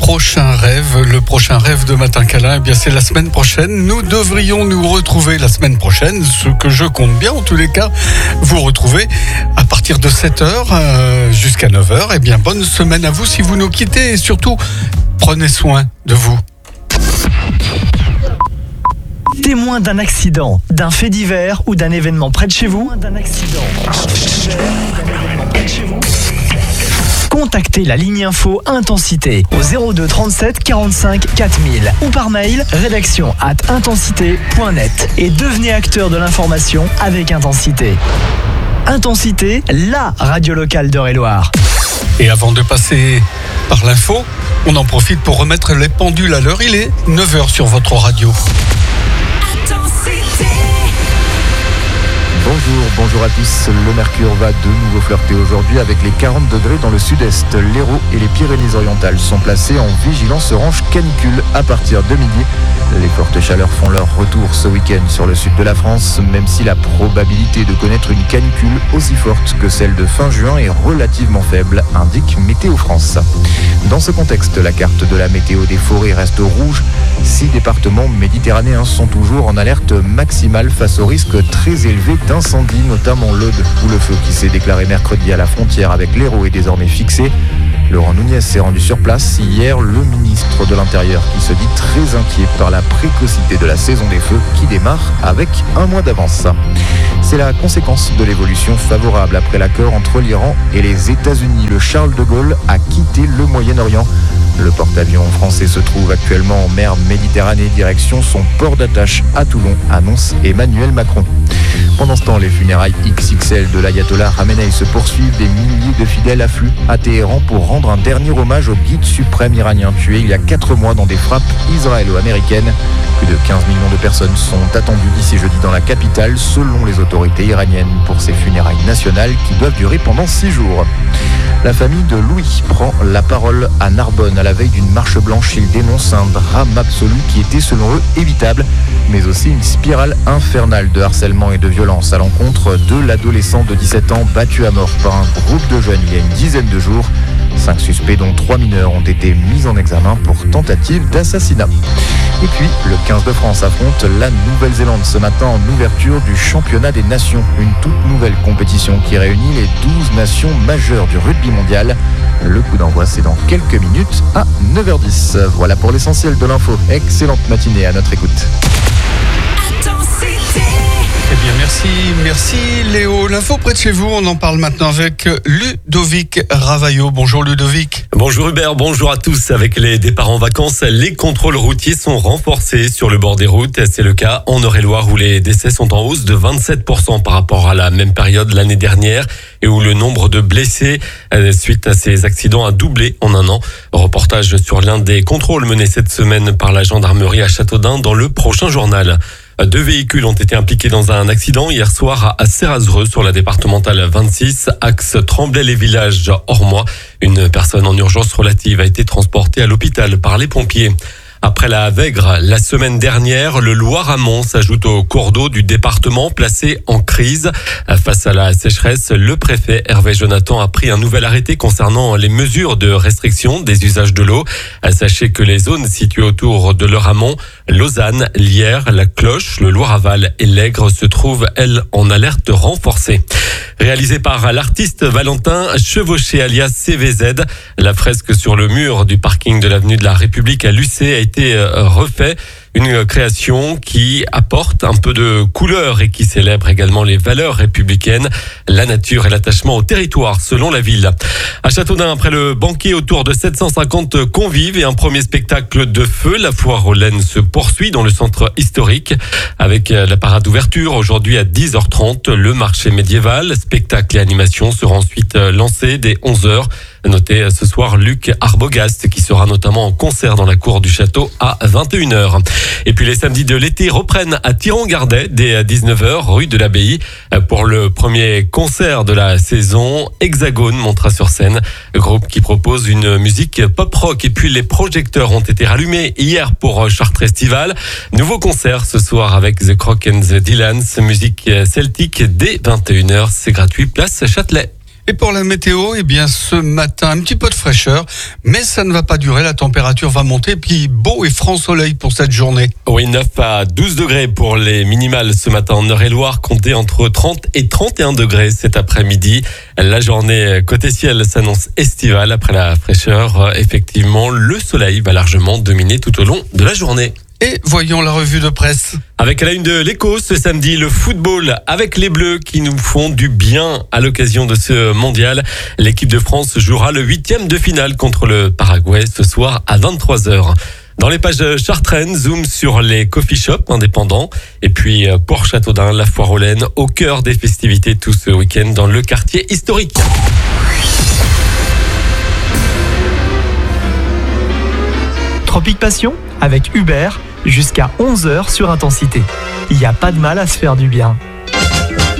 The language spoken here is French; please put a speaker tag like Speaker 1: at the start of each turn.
Speaker 1: Le prochain rêve de Matin Câlin, eh bien c'est la semaine prochaine. Nous devrions nous retrouver la semaine prochaine, ce que je compte bien en tous les cas, vous retrouver à partir de 7h jusqu'à 9h. Eh bien bonne semaine à vous si vous nous quittez et surtout prenez soin de vous.
Speaker 2: Témoin d'un accident, d'un fait divers ou d'un événement près de chez vous. Contactez la ligne info Intensité au 02 37 45 4000 ou par mail rédaction@intensité.net et devenez acteur de l'information avec Intensité. Intensité, la radio locale d'Eure-et-Loir.
Speaker 1: Et avant de passer par l'info, on en profite pour remettre les pendules à l'heure. Il est 9h sur votre radio.
Speaker 3: Bonjour à tous. Le mercure va de nouveau flirter aujourd'hui avec les 40 degrés dans le sud-est. L'Hérault et les Pyrénées-Orientales sont placés en vigilance orange canicule à partir de midi. Les fortes chaleurs font leur retour ce week-end sur le sud de la France, même si la probabilité de connaître une canicule aussi forte que celle de fin juin est relativement faible, indique Météo France. Dans ce contexte, la carte de la météo des forêts reste rouge. 6 départements méditerranéens sont toujours en alerte maximale face au risque très élevé d'incendie, notamment l'Aude, où le feu qui s'est déclaré mercredi à la frontière avec l'Hérault est désormais fixé. Laurent Nunez s'est rendu sur place hier, le ministre de l'Intérieur qui se dit très inquiet par la précocité de la saison des feux qui démarre avec un mois d'avance. C'est la conséquence de l'évolution favorable après l'accord entre l'Iran et les États-Unis. Le Charles de Gaulle a quitté le Moyen-Orient. Le porte-avions français se trouve actuellement en mer Méditerranée, direction son port d'attache à Toulon, annonce Emmanuel Macron. Pendant ce temps, les funérailles XXL de l'ayatollah Khamenei se poursuivent. Des milliers de fidèles affluent à Téhéran pour rendre un dernier hommage au guide suprême iranien tué il y a 4 mois dans des frappes israélo-américaines. Plus de 15 millions de personnes sont attendues d'ici jeudi dans la capitale, selon les autorités iraniennes, pour ces funérailles nationales qui doivent durer pendant 6 jours. La famille de Louis prend la parole à Narbonne à la veille d'une marche blanche. Ils dénoncent un drame absolu qui était selon eux évitable, mais aussi une spirale infernale de harcèlement et de violence à l'encontre de l'adolescent de 17 ans battu à mort par un groupe de jeunes il y a une dizaine de jours. 5 suspects, dont 3 mineurs, ont été mis en examen pour tentative d'assassinat. Et puis, le 15 de France affronte la Nouvelle-Zélande ce matin en ouverture du championnat des nations. Une toute nouvelle compétition qui réunit les 12 nations majeures du rugby mondial. Le coup d'envoi, c'est dans quelques minutes à 9h10. Voilà pour l'essentiel de l'info. Excellente matinée à notre écoute.
Speaker 1: Eh bien merci Léo. L'info près de chez vous, on en parle maintenant avec Ludovic Ravaillot. Bonjour Ludovic.
Speaker 4: Bonjour Hubert, bonjour à tous. Avec les départs en vacances, les contrôles routiers sont renforcés sur le bord des routes. C'est le cas en Eure-et-Loir où les décès sont en hausse de 27% par rapport à la même période l'année dernière et où le nombre de blessés suite à ces accidents a doublé en un an. Reportage sur l'un des contrôles menés cette semaine par la gendarmerie à Châteaudun dans le prochain journal. 2 véhicules ont été impliqués dans un accident hier soir à Cérazreux sur la départementale 26, axe Tremblay-les-Villages Ormois. Une personne en urgence relative a été transportée à l'hôpital par les pompiers. Après la Vègre, la semaine dernière, le Loir-Amont s'ajoute au cours d'eau du département placé en crise. Face à la sécheresse, le préfet Hervé Jonathan a pris un nouvel arrêté concernant les mesures de restriction des usages de l'eau. Sachez que les zones situées autour de Loir-Amont, Lausanne, Lierre, La Cloche, le Loir-Aval et l'Aigre se trouvent, elles, en alerte renforcée. Réalisé par l'artiste Valentin Chevauché alias CVZ, la fresque sur le mur du parking de l'avenue de la République à Lucé a été refait. Une création qui apporte un peu de couleur et qui célèbre également les valeurs républicaines, la nature et l'attachement au territoire selon la ville. À Châteaudun, après le banquet autour de 750 convives et un premier spectacle de feu, la foire aux laines se poursuit dans le centre historique avec la parade d'ouverture aujourd'hui à 10h30. Le marché médiéval, spectacle et animation seront ensuite lancés dès 11h. Notez ce soir Luc Arbogast qui sera notamment en concert dans la cour du château à 21h. Et puis les samedis de l'été reprennent à Thiron-Gardet dès 19h, rue de l'Abbaye. Pour le premier concert de la saison, Hexagone montera sur scène. Le groupe qui propose une musique pop-rock. Et puis les projecteurs ont été rallumés hier pour Chartres Estival. Nouveau concert ce soir avec The Croc and the Dylans, musique celtique dès 21h. C'est gratuit, place Châtelet.
Speaker 1: Et pour la météo, eh bien, ce matin, un petit peu de fraîcheur, mais ça ne va pas durer. La température va monter, puis beau et franc soleil pour cette journée.
Speaker 4: Oui, 9 à 12 degrés pour les minimales ce matin en Eure-et-Loire, comptez entre 30 et 31 degrés cet après-midi. La journée côté ciel s'annonce estivale après la fraîcheur. Effectivement, le soleil va largement dominer tout au long de la journée.
Speaker 1: Et voyons la revue de presse.
Speaker 4: Avec à la une de l'Écho ce samedi, le football avec les Bleus qui nous font du bien à l'occasion de ce mondial. L'équipe de France jouera le 8e de finale contre le Paraguay ce soir à 23h. Dans les pages Chartraine, zoom sur les coffee shops indépendants. Et puis pour Châteaudun, la foire aux laines au cœur des festivités tout ce week-end dans le quartier historique.
Speaker 2: Tropique Passion avec Hubert jusqu'à 11h sur Intensité. Il n'y a pas de mal à se faire du bien.